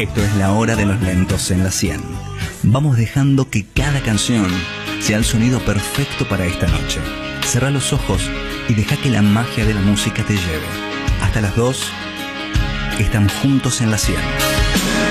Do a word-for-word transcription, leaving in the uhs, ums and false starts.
Esto es la hora de los lentos en la cien. Vamos dejando que cada canción sea el sonido perfecto para esta noche. Cerrá los ojos y deja que la magia de la música te lleve. Hasta las dos, estamos juntos en la cien.